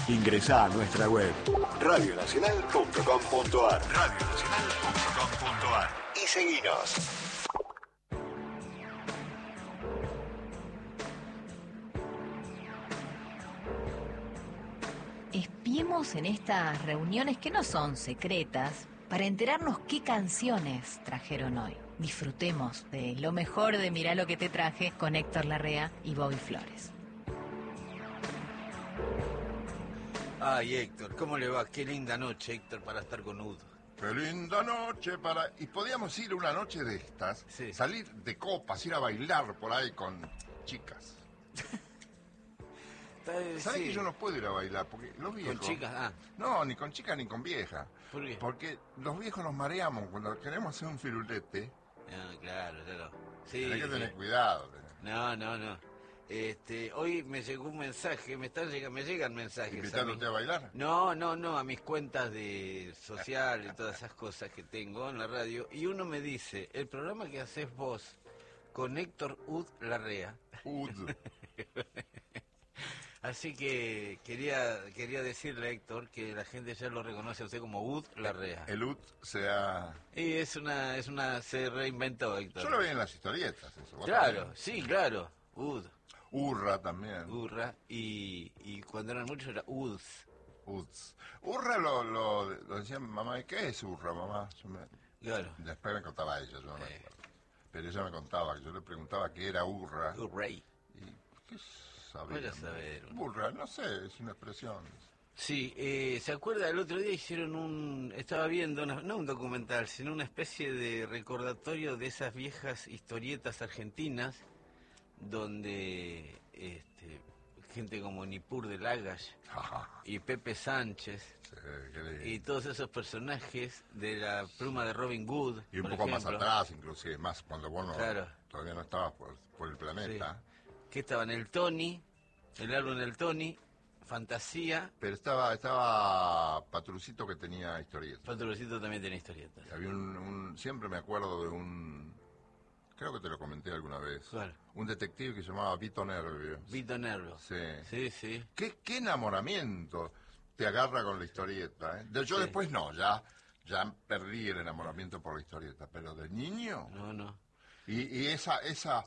Ingresá a nuestra web radionacional.com.ar y seguinos. Espiemos en estas reuniones que no son secretas para enterarnos qué canciones trajeron hoy. Disfrutemos de lo mejor de Mirá lo que te traje con Héctor Larrea y Bobby Flores. Ay, Héctor, ¿cómo le va? Qué linda noche, Héctor, para estar con Udo. Qué linda noche para... Y podíamos ir una noche de estas, sí, salir de copas, ir a bailar por ahí con chicas. ¿Sabés que yo no puedo ir a bailar? Porque los viejos... ¿Con chicas? Ah. No, ni con chicas ni con viejas. ¿Por qué? Porque los viejos nos mareamos cuando queremos hacer un firulete. No, claro. Sí, Tenés que tener cuidado. No. Hoy me llegó un mensaje, me llegan mensajes. ¿Invitándote a bailar? No, a mis cuentas de social y todas esas cosas que tengo en la radio. Y uno me dice, el programa que haces vos con Héctor Ud Larrea. Ud. Así que quería decirle a Héctor que la gente ya lo reconoce a usted como Ud Larrea. El Ud se ha... Y se reinventó, Héctor. Yo lo veía en las historietas, eso. Claro, sí, claro. Ud. Urra también. Urra, y cuando eran muchos era Uds. Uds. Urra lo decía mamá. ¿Qué es Urra, mamá? Claro. Después me contaba ella, yo no me acuerdo. Pero ella me contaba, yo le preguntaba qué era Urra. Urrey. Y qué sabía. Vaya a saber. Urra, no sé, es una expresión. Sí, ¿se acuerda? El otro día hicieron estaba viendo, no un documental, sino una especie de recordatorio de esas viejas historietas argentinas, donde gente como Nippur de Lagash y Pepe Sánchez y todos esos personajes de la pluma de Robin Hood, y un por poco ejemplo. más atrás, inclusive, más cuando vos Claro. todavía no estabas por el planeta. Sí. Que estaban el Tony, el álbum del Tony, Fantasía. Pero estaba Patrucito, que tenía historietas. Patrucito también tenía historietas. Y había siempre me acuerdo de creo que te lo comenté alguna vez. ¿Cuál? Un detective que se llamaba Vito Nervio. Vito Nervio. Sí. ¿Qué enamoramiento te agarra con la historieta? Yo después no, ya perdí el enamoramiento por la historieta, pero de niño... No. Y esa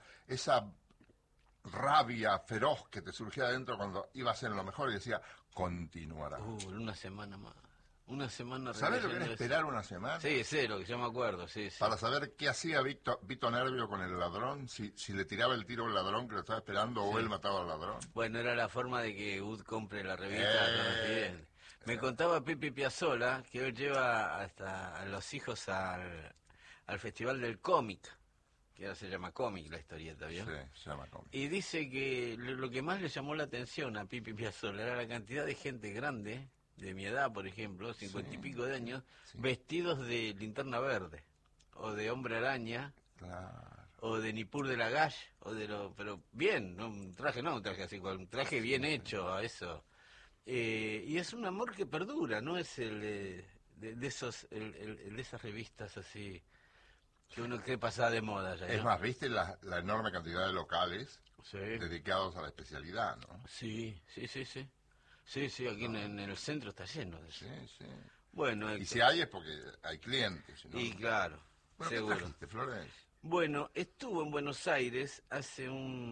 rabia feroz que te surgía adentro cuando ibas en lo mejor y decía, continuará. Una semana más. Una semana. ¿Sabes lo que era esperar una semana? Sí, lo que yo me acuerdo, sí. Para saber qué hacía Vito Nervio con el ladrón, si le tiraba el tiro al ladrón que lo estaba esperando o él mataba al ladrón. Bueno, era la forma de que Ud compre la revista. Me contaba Pipi Piazzolla que él lleva hasta a los hijos al Festival del Cómic, que ahora se llama Cómic la historieta, ¿vio? Sí, se llama Cómic. Y dice que lo que más le llamó la atención a Pipi Piazzolla era la cantidad de gente grande, de mi edad, por ejemplo, 50 y pico de años, vestidos de Linterna Verde, o de Hombre Araña, claro, o de Nippur de Lagash, pero bien, no un traje así, con un traje bien hecho a eso. Y es un amor que perdura, no es el de esas revistas así que uno cree pasada de moda ya, ¿no? Es más, ¿viste la enorme cantidad de locales dedicados a la especialidad, no? Sí, aquí en el centro está lleno de eso. Sí. Bueno, Héctor, y si hay es porque hay clientes, ¿no? Y claro, bueno, seguro. ¿qué trajiste, Flores? Bueno, estuvo en Buenos Aires hace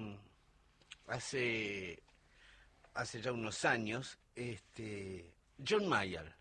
ya unos años, John Mayall.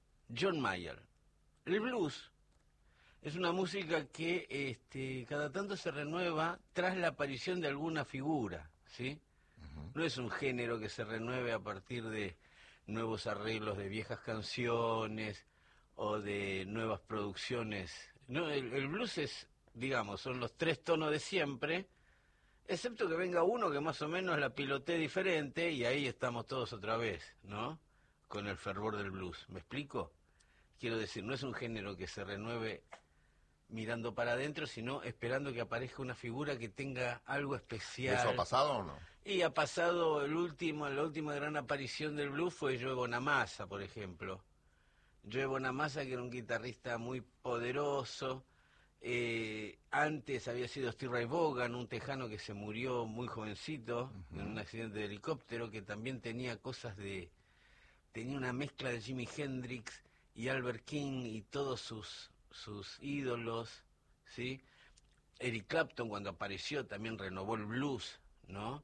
El blues es una música que cada tanto se renueva tras la aparición de alguna figura, ¿sí? No es un género que se renueve a partir de nuevos arreglos de viejas canciones o de nuevas producciones. No, el blues es, digamos, son los 3 tonos de siempre, excepto que venga uno que más o menos la pilotee diferente y ahí estamos todos otra vez, ¿no? Con el fervor del blues. ¿Me explico? Quiero decir, no es un género que se renueve mirando para adentro, sino esperando que aparezca una figura que tenga algo especial. ¿Eso ha pasado o no? Y ha pasado la última gran aparición del blues fue Joe Bonamassa, por ejemplo. Joe Bonamassa, que era un guitarrista muy poderoso. Antes había sido Steve Ray Vaughan, un tejano que se murió muy jovencito en un accidente de helicóptero, que también tenía cosas de tenía una mezcla de Jimi Hendrix y Albert King y todos sus ídolos, ¿sí? Eric Clapton cuando apareció también renovó el blues, ¿no?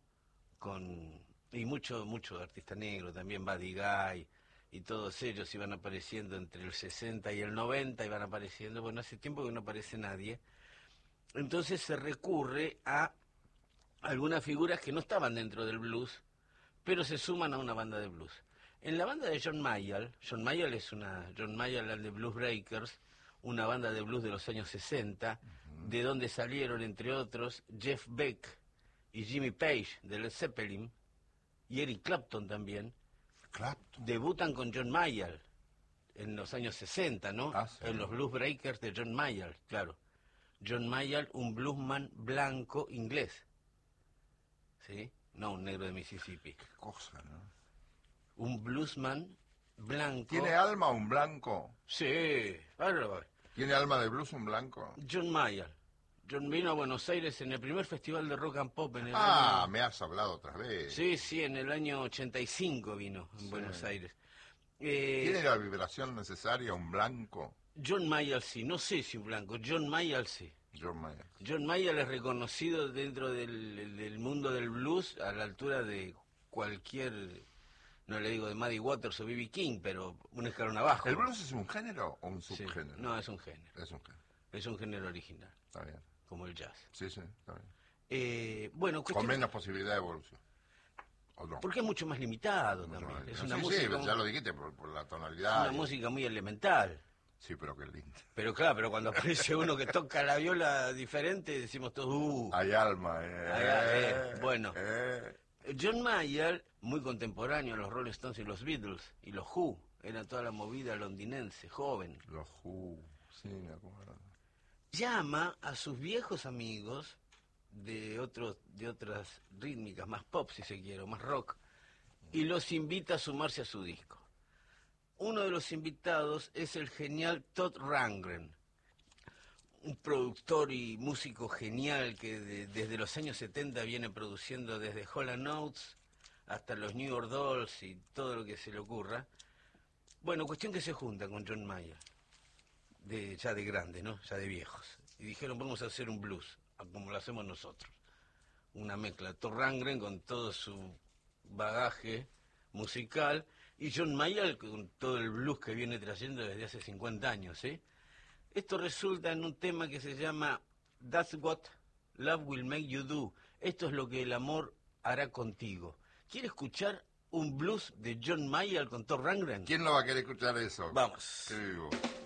Y mucho artista negro, también Buddy Guy, y todos ellos iban apareciendo entre el 60 y el 90, iban apareciendo, bueno, hace tiempo que no aparece nadie. Entonces se recurre a algunas figuras que no estaban dentro del blues, pero se suman a una banda de blues. En la banda de John Mayall es John Mayall and the Blues Breakers, una banda de blues de los años 60, de donde salieron, entre otros, Jeff Beck y Jimmy Page de Led Zeppelin, y Eric Clapton también. Clapton. Debutan con John Mayall en los años 60, ¿no? Ah, sí. En los Blues Breakers de John Mayall, claro. John Mayall, un bluesman blanco inglés, ¿sí? No un negro de Mississippi. Qué cosa, ¿no? Un bluesman blanco. ¿Tiene alma un blanco? Sí, bárbaro. ¿Tiene alma de blues un blanco? John Mayall. John vino a Buenos Aires en el primer festival de rock and pop en el Ah, año... me has hablado otra vez. Sí, en el año 85 vino en Buenos Aires. ¿Tiene la vibración necesaria un blanco? John Mayall sí, no sé si un blanco, John Mayall sí. John Mayer. John Mayall es reconocido dentro del mundo del blues a la altura de cualquier, no le digo de Muddy Waters o B.B. King, pero un escalón abajo. ¿El blues es un género o un Sí. subgénero? No, es un género. Es un género. Es un género original, Está bien. como el jazz. Sí, está bien. Bueno, Con menos posibilidad de evolución. ¿O no? porque es mucho más limitado Mucho también. más. Es Sí, una sí, música, ya lo dijiste por la es tonalidad. una música muy elemental. Sí, pero qué lindo. Pero claro, pero cuando aparece uno que toca la viola diferente, decimos todos, Hay alma, bueno. John Mayall, muy contemporáneo a los Rolling Stones y los Beatles, y los Who, era toda la movida londinense, joven. Los Who, sí, me acuerdo. Llama a sus viejos amigos de otras rítmicas, más pop si se quiere, o más rock, y los invita a sumarse a su disco. Uno de los invitados es el genial Todd Rundgren, un productor y músico genial que desde los años 70 viene produciendo desde Hall & Oates hasta los New York Dolls y todo lo que se le ocurra. Bueno, cuestión que se junta con John Mayall, ya de grande, ¿no? Ya de viejos. Y dijeron, vamos a hacer un blues, como lo hacemos nosotros. Una mezcla, Todd Rundgren con todo su bagaje musical, y John Mayall con todo el blues que viene trayendo desde hace 50 años, ¿sí? Esto resulta en un tema que se llama That's What Love Will Make You Do. Esto es lo que el amor hará contigo. ¿Quiere escuchar un blues de John Mayall con Todd Rundgren? ¿Quién no va a querer escuchar eso? Vamos. ¿Qué digo?